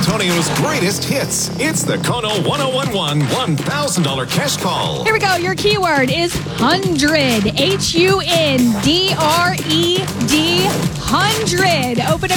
Antonio's greatest hits. It's the Kono 1011 $1,000 cash call. Here we go. Your keyword is 100. HUNDRED. 100. Open up